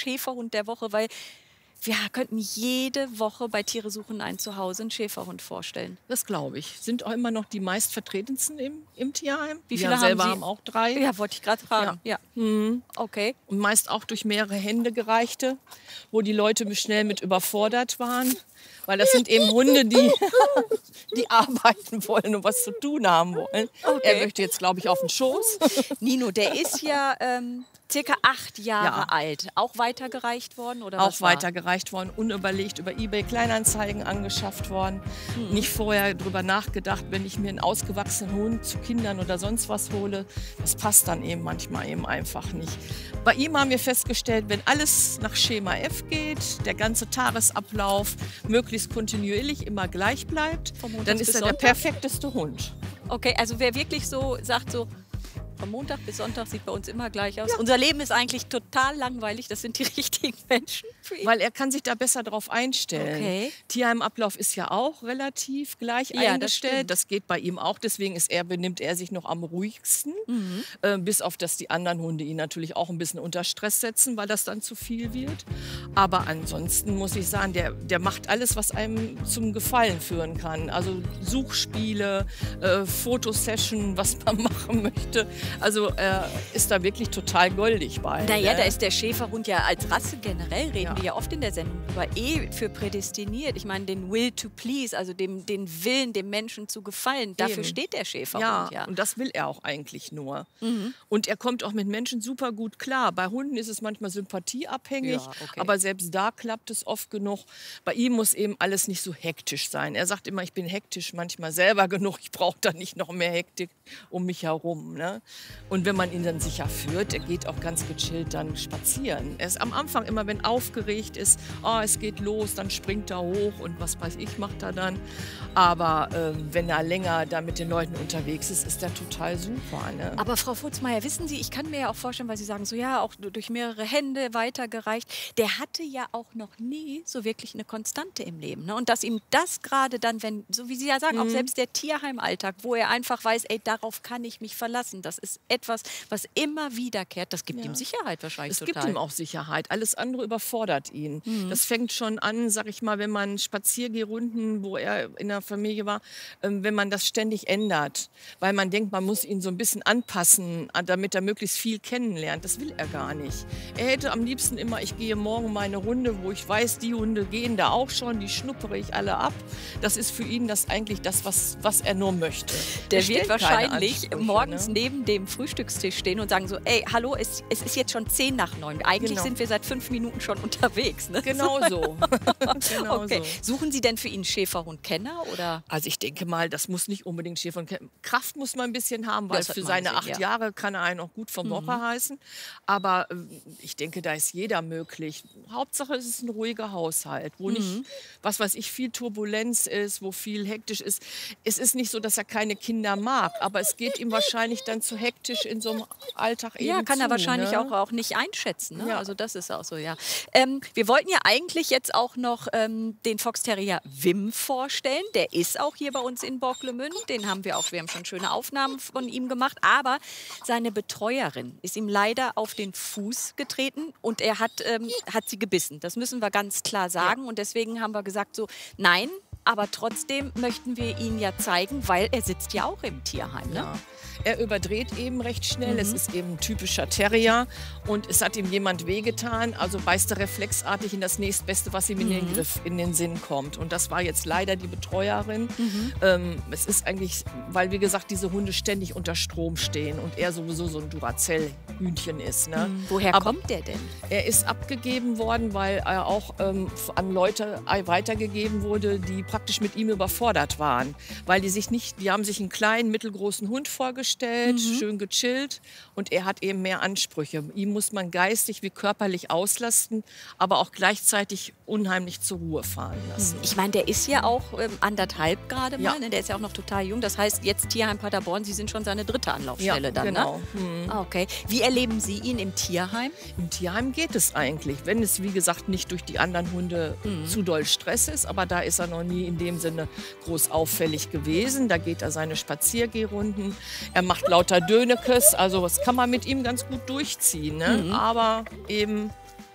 Schäferhund der Woche, weil wir könnten jede Woche bei Tiere suchen ein Zuhause einen Schäferhund vorstellen. Das glaube ich. Sind auch immer noch die meistvertretensten im Tierheim. Wie viele Wir haben selber Sie? haben auch 3. Ja, wollte ich gerade fragen. Ja. Okay. Und meist auch durch mehrere Hände gereichte, wo die Leute schnell mit überfordert waren. Weil das sind eben Hunde, die arbeiten wollen und was zu tun haben wollen. Okay. Er möchte jetzt, glaube ich, auf den Schoß. Nino, der ist ja circa 8 Jahre alt. Auch weitergereicht worden? Oder Auch was war? weitergereicht worden, unüberlegt über eBay Kleinanzeigen angeschafft worden. Nicht vorher drüber nachgedacht, wenn ich mir einen ausgewachsenen Hund zu Kindern oder sonst was hole. Das passt dann eben manchmal eben einfach nicht. Bei ihm haben wir festgestellt, wenn alles nach Schema F geht, der ganze Tagesablauf möglichst kontinuierlich immer gleich bleibt, Vom Montag dann bis ist er der Sonntag? perfekteste Hund. Okay, also wer wirklich so sagt, so von Montag bis Sonntag sieht bei uns immer gleich aus. Unser Leben ist eigentlich total langweilig. Das sind die richtigen Menschen für ihn. Weil er kann sich da besser drauf einstellen. Okay. Tierheimablauf ist ja auch relativ gleich Ja, das eingestellt. stimmt. Das geht bei ihm auch. Deswegen benimmt er sich noch am ruhigsten. Bis auf, dass die anderen Hunde ihn natürlich auch ein bisschen unter Stress setzen, weil das dann zu viel wird. Aber ansonsten muss ich sagen, der macht alles, was einem zum Gefallen führen kann. Also Suchspiele, Fotosession, was man machen möchte. Also er ist da wirklich total goldig bei. Naja, ne? da ist der Schäferhund ja als Rasse generell, reden wir ja oft in der Sendung drüber, für prädestiniert. Ich meine, den Will to please, also den Willen, dem Menschen zu gefallen, dafür Eben. steht der Schäferhund. Ja. Und das will er auch eigentlich nur. Und er kommt auch mit Menschen super gut klar. Bei Hunden ist es manchmal sympathieabhängig, Ja, okay. aber selbst da klappt es oft genug. Bei ihm muss eben alles nicht so hektisch sein. Er sagt immer, ich bin hektisch manchmal selber genug, ich brauche da nicht noch mehr Hektik um mich herum. Ne? Und wenn man ihn dann sicher führt, er geht auch ganz gechillt dann spazieren. Er ist am Anfang immer, wenn aufgeregt ist, es geht los, dann springt er hoch und was weiß ich, macht er dann. Aber wenn er länger da mit den Leuten unterwegs ist, ist er total super. Ne? Aber Frau Futzmeier, wissen Sie, ich kann mir ja auch vorstellen, weil Sie sagen, so ja, auch durch mehrere Hände weitergereicht, der hatte ja auch noch nie so wirklich eine Konstante im Leben. Ne? Und dass ihm das gerade dann, wenn, so wie Sie ja sagen, auch selbst der Tierheimalltag, wo er einfach weiß, ey, darauf kann ich mich verlassen, das ist etwas, was immer wiederkehrt, das gibt ihm Sicherheit wahrscheinlich Es total. gibt ihm auch Sicherheit. Alles andere überfordert ihn. Das fängt schon an, sag ich mal, wenn man Spaziergehrunden, wo er in der Familie war, wenn man das ständig ändert. Weil man denkt, man muss ihn so ein bisschen anpassen, damit er möglichst viel kennenlernt. Das will er gar nicht. Er hätte am liebsten immer, ich gehe morgen meine Runde, wo ich weiß, die Hunde gehen da auch schon, die schnuppere ich alle ab. Das ist für ihn eigentlich das, was er nur möchte. Der Er wird stellt keine wahrscheinlich Ansprüche, morgens ne? neben dem Frühstückstisch stehen und sagen so, ey, hallo, es ist jetzt schon 10 nach 9. Eigentlich Genau. sind wir seit 5 Minuten schon unterwegs. Ne? Genau so. Genau Okay. so. Suchen Sie denn für ihn Schäferhund-Kenner oder? Also ich denke mal, das muss nicht unbedingt Schäfer. Kraft muss man ein bisschen haben, weil Das hat für man seine gesehen, 8 ja. Jahre kann er einen auch gut vom Woche heißen. Aber ich denke, da ist jeder möglich. Hauptsache es ist ein ruhiger Haushalt, wo nicht, was weiß ich, viel Turbulenz ist, wo viel hektisch ist. Es ist nicht so, dass er keine Kinder mag, aber es geht ihm wahrscheinlich dann zu hektisch in so einem Alltag eben Ja, kann er zu, wahrscheinlich ne? auch nicht einschätzen. Ne? Ja. Also das ist auch so, ja. Wir wollten ja eigentlich jetzt auch noch den Fox Terrier Wim vorstellen. Der ist auch hier bei uns in Borklemünd. Den haben wir auch, wir haben schon schöne Aufnahmen von ihm gemacht. Aber seine Betreuerin ist ihm leider auf den Fuß getreten und er hat sie gebissen. Das müssen wir ganz klar sagen. Und deswegen haben wir gesagt so, nein, aber trotzdem möchten wir ihn ja zeigen, weil er sitzt ja auch im Tierheim. Ne? Ja. Er überdreht eben recht schnell. Es ist eben ein typischer Terrier und es hat ihm jemand wehgetan. Also beißt er reflexartig in das nächstbeste, was ihm in den Griff, in den Sinn kommt. Und das war jetzt leider die Betreuerin. Es ist eigentlich, weil wie gesagt, diese Hunde ständig unter Strom stehen und er sowieso so ein Duracell-Hühnchen ist. Ne? Woher Aber kommt der denn? er ist abgegeben worden, weil er auch an Leute weitergegeben wurde, die praktisch mit ihm überfordert waren. Weil die haben sich einen kleinen, mittelgroßen Hund vorgestellt, schön gechillt und er hat eben mehr Ansprüche. Ihm muss man geistig wie körperlich auslasten, aber auch gleichzeitig unheimlich zur Ruhe fahren lassen. Ich meine, der ist ja auch 1,5 gerade mal, Ja. ne? Der ist ja auch noch total jung. Das heißt, jetzt Tierheim Paderborn, Sie sind schon seine 3. Anlaufstelle dann, genau. ne? Ah, okay. Wie erleben Sie ihn im Tierheim? Im Tierheim geht es eigentlich, wenn es wie gesagt nicht durch die anderen Hunde zu doll Stress ist, aber da ist er noch nie in dem Sinne groß auffällig gewesen. Da geht er seine Spaziergehrunden, er macht lauter Dönekes, also das kann man mit ihm ganz gut durchziehen, ne? Aber eben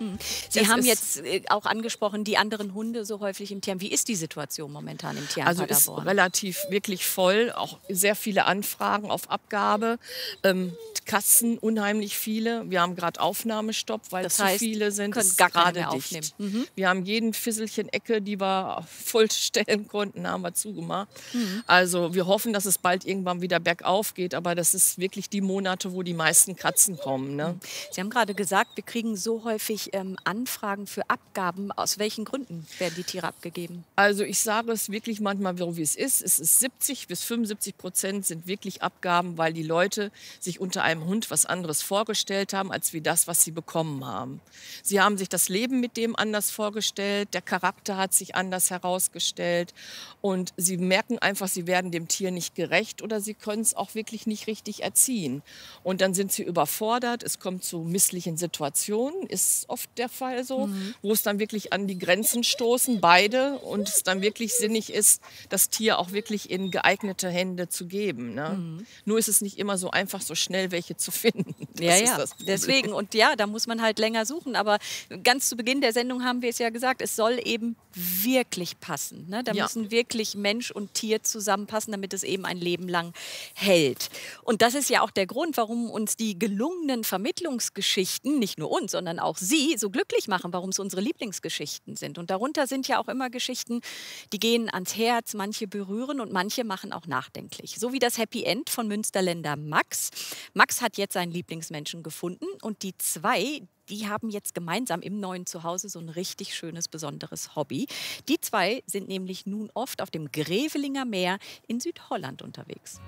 Sie haben jetzt auch angesprochen, die anderen Hunde so häufig im Tierheim. Wie ist die Situation momentan im Tierheim Also ist Paderborn? relativ wirklich voll, auch sehr viele Anfragen auf Abgabe. Katzen unheimlich viele. Wir haben gerade Aufnahmestopp, weil Das zu heißt, viele sind. können Es ist gar keine gerade mehr dicht. aufnehmen. Wir haben jeden Fisselchen-Ecke, die wir vollstellen konnten, haben wir zugemacht. Also wir hoffen, dass es bald irgendwann wieder bergauf geht, aber das ist wirklich die Monate, wo die meisten Katzen kommen. Ne? Sie haben gerade gesagt, wir kriegen so häufig Anfragen für Abgaben. Aus welchen Gründen werden die Tiere abgegeben? Also ich sage es wirklich manchmal so, wie es ist. Es ist 70-75% sind wirklich Abgaben, weil die Leute sich unter einem Hund was anderes vorgestellt haben, als wie das, was sie bekommen haben. Sie haben sich das Leben mit dem anders vorgestellt, der Charakter hat sich anders herausgestellt und sie merken einfach, sie werden dem Tier nicht gerecht oder sie können es auch wirklich nicht richtig erziehen. Und dann sind sie überfordert, es kommt zu misslichen Situationen, ist oft der Fall so, wo es dann wirklich an die Grenzen stoßen, beide, und es dann wirklich sinnig ist, das Tier auch wirklich in geeignete Hände zu geben. Ne? Nur ist es nicht immer so einfach, so schnell welche zu finden. Das ist das Problem. Deswegen. Und ja, da muss man halt länger suchen. Aber ganz zu Beginn der Sendung haben wir es ja gesagt, es soll eben wirklich passen. Ne? Da müssen wirklich Mensch und Tier zusammenpassen, damit es eben ein Leben lang hält. Und das ist ja auch der Grund, warum uns die gelungenen Vermittlungsgeschichten, nicht nur uns, sondern auch Sie, so glücklich machen, warum es unsere Lieblingsgeschichten sind. Und darunter sind ja auch immer Geschichten, die gehen ans Herz, manche berühren und manche machen auch nachdenklich. So wie das Happy End von Münsterländer Max. Max hat jetzt seinen Lieblingsmenschen gefunden und die zwei, die haben jetzt gemeinsam im neuen Zuhause so ein richtig schönes, besonderes Hobby. Die zwei sind nämlich nun oft auf dem Grevelinger Meer in Südholland unterwegs.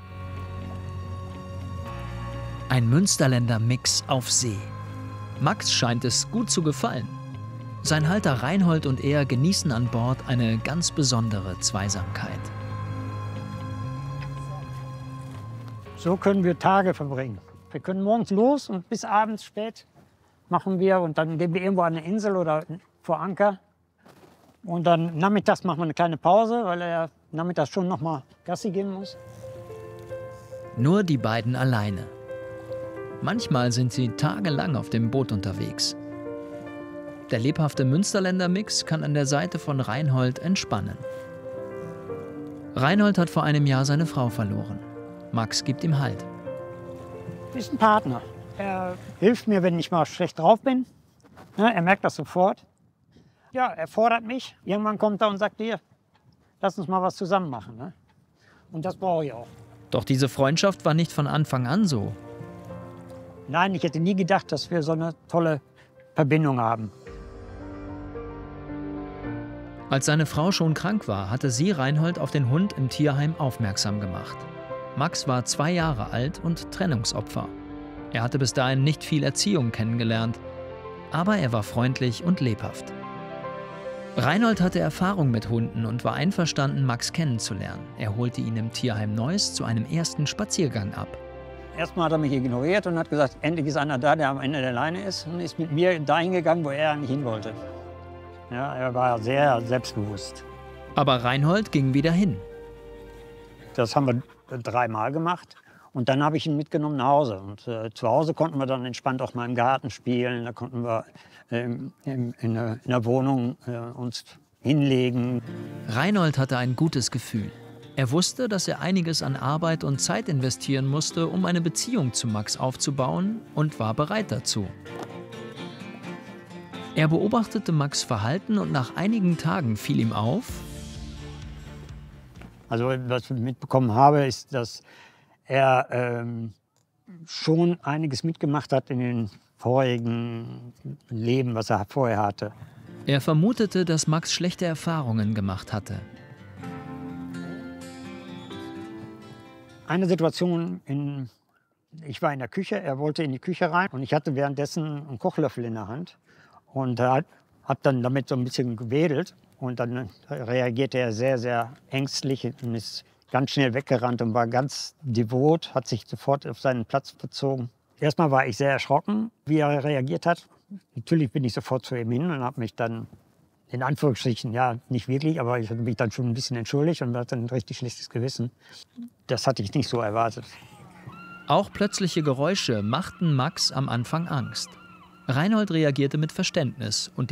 Ein Münsterländer Mix auf See. Max scheint es gut zu gefallen. Sein Halter Reinhold und er genießen an Bord eine ganz besondere Zweisamkeit. So können wir Tage verbringen. Wir können morgens los und bis abends spät machen wir und dann gehen wir irgendwo an eine Insel oder vor Anker. Und dann nachmittags machen wir eine kleine Pause, weil er nachmittags schon noch mal Gassi gehen muss. Nur die beiden alleine. Manchmal sind sie tagelang auf dem Boot unterwegs. Der lebhafte Münsterländer Mix kann an der Seite von Reinhold entspannen. Reinhold hat vor einem Jahr seine Frau verloren. Max gibt ihm Halt. Ist ein Partner. Er hilft mir, wenn ich mal schlecht drauf bin. Ja, er merkt das sofort. Ja, er fordert mich. Irgendwann kommt er und sagt, hier, lass uns mal was zusammen machen. Ne? Und das brauche ich auch. Doch diese Freundschaft war nicht von Anfang an so. Nein, ich hätte nie gedacht, dass wir so eine tolle Verbindung haben. Als seine Frau schon krank war, hatte sie Reinhold auf den Hund im Tierheim aufmerksam gemacht. Max war 2 Jahre alt und Trennungsopfer. Er hatte bis dahin nicht viel Erziehung kennengelernt, aber er war freundlich und lebhaft. Reinhold hatte Erfahrung mit Hunden und war einverstanden, Max kennenzulernen. Er holte ihn im Tierheim Neuss zu einem ersten Spaziergang ab. Erstmal hat er mich ignoriert und hat gesagt, endlich ist einer da, der am Ende der Leine ist, und ist mit mir dahin gegangen, wo er eigentlich hin wollte. Ja, er war sehr selbstbewusst. Aber Reinhold ging wieder hin. Das haben wir 3 Mal gemacht. Und dann habe ich ihn mitgenommen nach Hause. Und zu Hause konnten wir dann entspannt auch mal im Garten spielen. Da konnten wir in der Wohnung uns hinlegen. Reinhold hatte ein gutes Gefühl. Er wusste, dass er einiges an Arbeit und Zeit investieren musste, um eine Beziehung zu Max aufzubauen, und war bereit dazu. Er beobachtete Max' Verhalten und nach einigen Tagen fiel ihm auf: Also was ich mitbekommen habe, ist, dass er schon einiges mitgemacht hat in den vorigen Leben, was er vorher hatte. Er vermutete, dass Max schlechte Erfahrungen gemacht hatte. Eine Situation, ich war in der Küche, er wollte in die Küche rein und ich hatte währenddessen einen Kochlöffel in der Hand und habe dann damit so ein bisschen gewedelt und dann reagierte er sehr, sehr ängstlich und ist ganz schnell weggerannt und war ganz devot, hat sich sofort auf seinen Platz bezogen. Erstmal war ich sehr erschrocken, wie er reagiert hat. Natürlich bin ich sofort zu ihm hin und habe mich dann, in Anführungsstrichen, ja, nicht wirklich, aber ich habe mich dann schon ein bisschen entschuldigt und hatte ein richtig schlechtes Gewissen. Das hatte ich nicht so erwartet. Auch plötzliche Geräusche machten Max am Anfang Angst. Reinhold reagierte mit Verständnis und